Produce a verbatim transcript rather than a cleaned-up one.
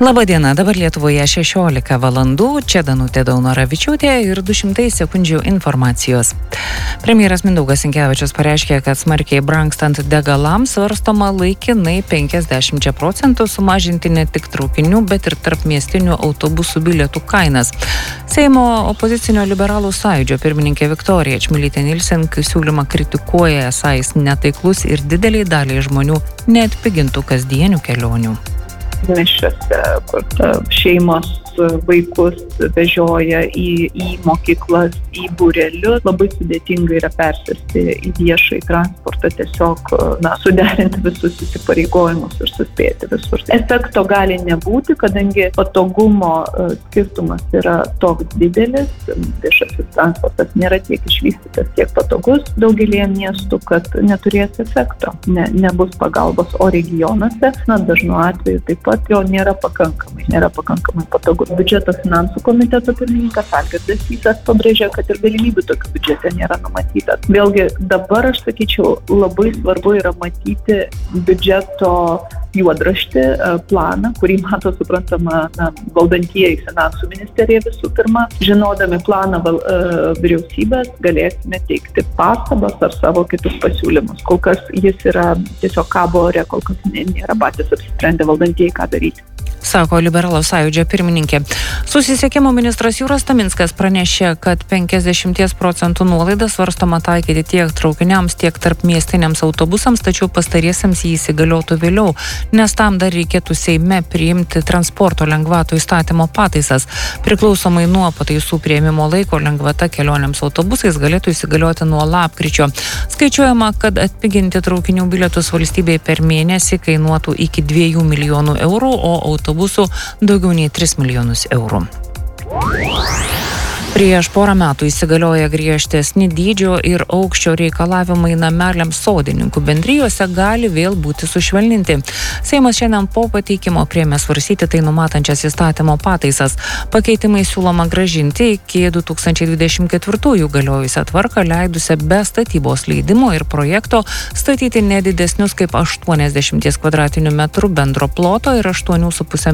Labadiena, dabar Lietuvoje šešiolika valandų, čia Danutė Daunoravičiūtė ir du šimtai sekundžių informacijos. Premjeras Mindaugas Sinkevičius pareiškė, kad smarkiai brangstant degalams svarstoma laikinai penkiasdešimt procentų sumažinti ne tik traukinių, bet ir tarpmiestinių autobusų bilietų kainas. Seimo opozicinio liberalų sąjūdžio pirmininkė Viktorija Čmilytė Nilsen siūlymą kritikuoja, esą jis netaiklus ir dideliai daliai žmonių neatpigintų kasdienių kelionių. Mišriose, kur šeimos vaikus vežioja į, į mokyklas, į būrelius. Labai sudėtinga yra persėsti į viešąjį transportą, tiesiog na, suderinti visus įsipareigojimus ir suspėti visur. Efekto gali nebūti, kadangi patogumo skirtumas yra toks didelis. Viešasis transportas nėra tiek išvystytas, tiek patogus daugelėje miestų, kad neturės efekto. Ne, nebus pagalbos, o regionuose, na, dažnu atveju taip pat jo nėra pakankamai, nėra pakankamai patogu. Biudžeto finansų komiteto pirmininkas Algirdas Sysas pabrėžė, kad ir galimybių tokių biudžete nėra numatyta. Vėlgi dabar, aš sakyčiau, labai svarbu yra matyti biudžeto juodraštį, planą, kurį mato, suprantama, na, valdantieji finansų ministerija visų pirma. Žinodami planą val, vyriausybės galėsime teikti pastabas ar savo kitus pasiūlymus. Kol kas jis yra tiesiog kabo ore, kol kas nėra patys apsisprendę valdantieji, ką daryti. Sako liberalų sąjūdžio pirmininkė. Susisiekimo ministras Jūras Taminskas pranešė, kad penkiasdešimt procentų nuolaidą svarstoma taikyti tiek traukiniams, tiek tarpmiestiniams autobusams, tačiau pastariesiems jį įsigaliotų vėliau, nes tam dar reikėtų Seime priimti transporto lengvatų įstatymo pataisas. Priklausomai nuo pataisų priėmimo laiko lengvata kelionėms autobusais galėtų įsigalioti nuo lapkričio. Skaičiuojama, kad atpiginti traukinių bilietus valstybei per mėnesį kainuotų iki dviejų milijonų eurų, o autobusų daugiau nei tris milijonus eurų. Prieš porą metų įsigalioja griežtesni dydžio ir aukščio reikalavimai nameliams sodininkų bendrijose gali vėl būti sušvelninti. Seimas šiandien po pateikimo priėmė svarstyti tai numatančias įstatymo pataisas. Pakeitimai siūloma grąžinti iki du tūkstančiai dvidešimt ketvirtųjų galiojusią tvarką leidusią be statybos leidimo ir projekto statyti nedidesnius kaip aštuoniasdešimt kvadratinių metrų bendro ploto ir aštuonių su puse